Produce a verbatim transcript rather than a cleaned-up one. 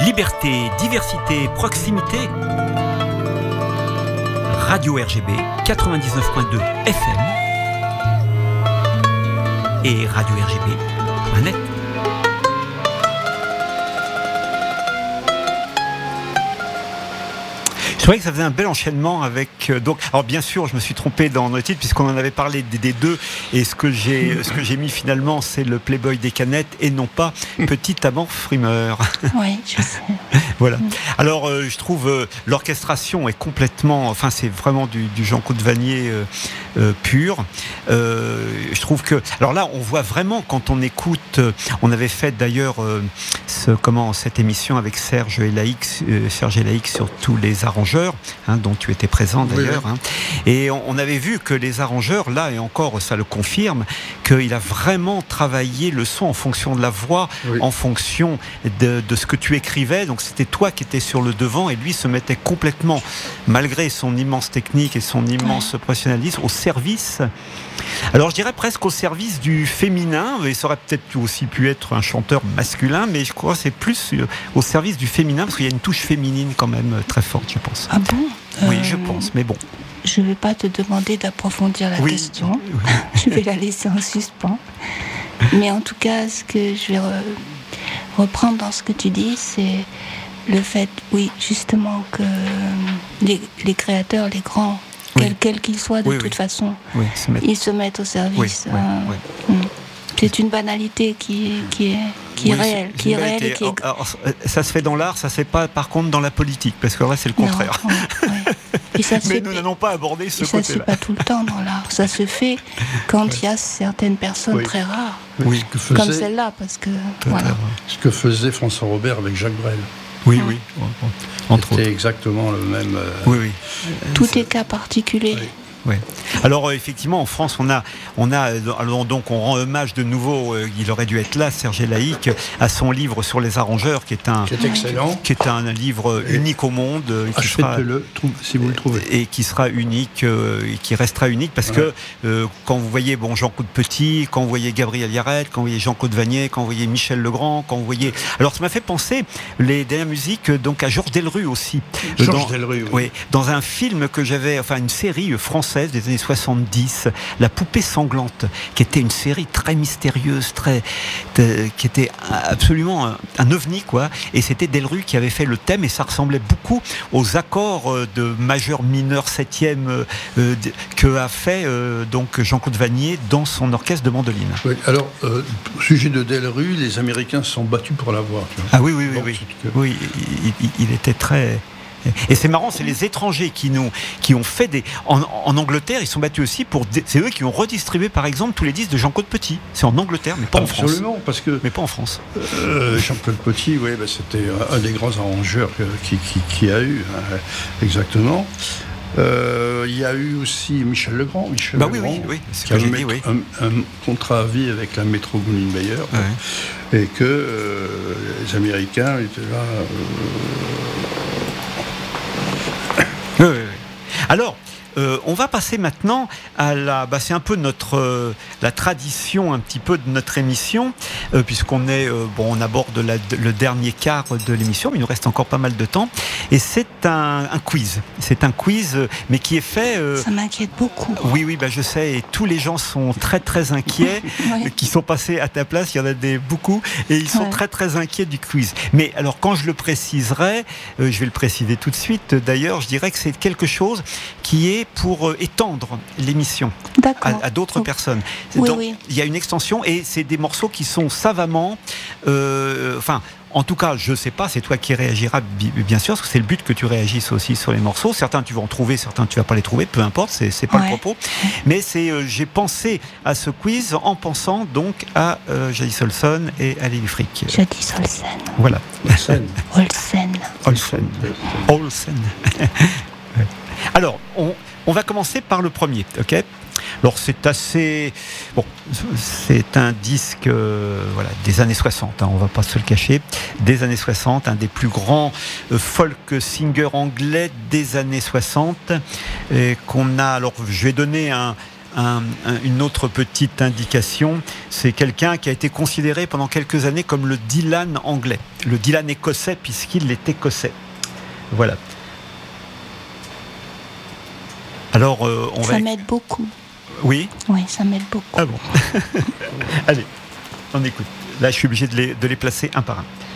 Liberté, diversité, proximité. Radio R G B quatre-vingt-dix-neuf point deux F M et radio R G B point net. Je trouvais que ça faisait un bel enchaînement avec euh, donc alors bien sûr je me suis trompé dans le titre puisqu'on en avait parlé des, des deux et ce que j'ai ce que j'ai mis finalement c'est le Playboy des canettes et non pas Petit Amant Frimeur. Oui, je sais. Voilà. Alors euh, je trouve euh, l'orchestration est complètement enfin c'est vraiment du, du Jean-Claude Vannier euh, euh, pur. Euh, je trouve que alors là on voit vraiment quand on écoute euh, on avait fait d'ailleurs euh, ce comment cette émission avec Serge Elaïx euh, Serge Elaïx sur tous les arrangeurs. Hein, dont tu étais présent d'ailleurs. Oui, oui. Hein. Et on, on avait vu que les arrangeurs, là et encore ça le confirme, qu'il a vraiment travaillé le son en fonction de la voix, oui. en fonction de, de ce que tu écrivais. Donc c'était toi qui étais sur le devant et lui se mettait complètement, malgré son immense technique et son immense oui. professionnalisme, au service. Alors je dirais presque au service du féminin, et ça aurait peut-être aussi pu être un chanteur masculin, mais je crois que c'est plus au service du féminin, parce qu'il y a une touche féminine quand même très forte, je pense. Ah bon ? Oui, euh, je pense, mais bon. Je ne vais pas te demander d'approfondir la oui. question, oui. je vais la laisser en suspens. Mais en tout cas, ce que je vais re- reprendre dans ce que tu dis, c'est le fait, oui, justement, que les, les créateurs, les grands, oui. quels quel qu'ils soient, de oui, toute oui. façon, oui, se mettent... ils se mettent au service. Oui, oui, euh, oui. C'est une banalité qui, qui est, qui est oui, réelle, qui est réelle et qui est... Alors, ça se fait dans l'art, ça se fait pas par contre dans la politique, parce que là c'est le contraire. Non, oui, oui. Et ça se Mais fait... nous n'allons pas aborder ce et ça côté-là. Ça se fait pas tout le temps dans l'art. Ça se fait quand il y a certaines personnes oui. très rares, oui. ce que faisait... comme celle-là, parce que voilà. Ce que faisait François Robert avec Jacques Brel. Oui, oui. Entre C'était autres. exactement le même. Euh... Oui, oui. Tout c'est... est cas particulier. Oui. Ouais. Alors euh, effectivement en France on a on a alors, donc on rend hommage de nouveau euh, il aurait dû être là Serge Elaïque à son livre sur les arrangeurs qui est un qui est excellent qui est un livre et unique au monde euh, qui sera, le si vous le trouvez et qui sera unique euh, et qui restera unique parce ouais. que euh, quand vous voyez bon Jean-Claude Petit, quand vous voyez Gabriel Yared, quand vous voyez Jean-Claude Vannier, quand vous voyez Michel Legrand, quand vous voyez alors ça m'a fait penser les dernières musiques donc à Georges Delerue aussi Georges Delerue oui. oui dans un film que j'avais enfin une série française des années soixante-dix, La Poupée Sanglante, qui était une série très mystérieuse, très, de, qui était absolument un, un ovni, quoi. Et c'était Delerue qui avait fait le thème, et ça ressemblait beaucoup aux accords de majeur, mineur, septième euh, que a fait euh, donc Jean-Claude Vannier dans son orchestre de mandoline. Oui, alors, euh, au sujet de Delerue, les Américains se sont battus pour l'avoir. Tu vois. Ah oui, oui, oui, bon, oui. Que... oui il, il, il était très... Et c'est marrant, c'est les étrangers qui nous, qui ont fait des. En, en Angleterre, ils sont battus aussi pour. C'est eux qui ont redistribué, par exemple, tous les disques de Jean-Claude Petit. C'est en Angleterre, mais pas Absolument, en France. Absolument, parce que. Mais pas en France. Euh, Jean-Claude Petit, oui, bah, c'était un des grands arrangeurs qui, qui, qui a eu, hein, exactement. Euh, il y a eu aussi Michel Legrand, Michel bah Legrand oui, oui, oui, c'est qui a dit, met, oui. un, un contrat à vie avec la Metro-Goldwyn-Mayer, ouais. et que euh, les Américains étaient là. Euh, Oui, oui, oui. Alors, euh, on va passer maintenant à la. Bah, c'est un peu notre euh, la tradition un petit peu de notre émission, euh, puisqu'on est euh, bon, on aborde la, le dernier quart de l'émission, mais il nous reste encore pas mal de temps. Et c'est un, un quiz. C'est un quiz, euh, mais qui est fait. Euh... Ça m'inquiète beaucoup. Oui, oui, bah je sais. Et tous les gens sont très, très inquiets, ouais. qui sont passés à ta place. Il y en a des beaucoup, et ils sont ouais. très, très inquiets du quiz. Mais alors, quand je le préciserai, euh, je vais le préciser tout de suite. D'ailleurs, je dirais que c'est quelque chose qui est pour euh, étendre l'émission à, à d'autres oh. personnes. Oui, Donc, oui. il y a une extension et c'est des morceaux qui sont savamment, euh, enfin, en tout cas, je ne sais pas, c'est toi qui réagiras bien sûr, parce que c'est le but que tu réagisses aussi sur les morceaux. Certains tu vas en trouver, certains tu vas pas les trouver, peu importe, c'est, c'est pas ouais. le propos. Mais c'est, euh, j'ai pensé à ce quiz en pensant donc à euh, Jadis Olson et à Lily Frick. Jadis Olson. Voilà. Olsen. Olsen. Olsen. Olsen. Alors, on, on va commencer par le premier, ok ? Alors c'est assez... Bon, c'est un disque euh, voilà, des années soixante, hein, on ne va pas se le cacher, des années soixante, un des plus grands euh, folk singers anglais des années soixante, et qu'on a... Alors je vais donner un... un, un, une autre petite indication. C'est quelqu'un qui a été considéré pendant quelques années comme le Dylan anglais, le Dylan écossais, puisqu'il est écossais. Voilà. Alors, euh, on ça va... m'aide beaucoup. Oui. Oui, ça m'aide beaucoup. Ah bon. Allez, on écoute. Là, je suis obligé de les, de les placer un par un.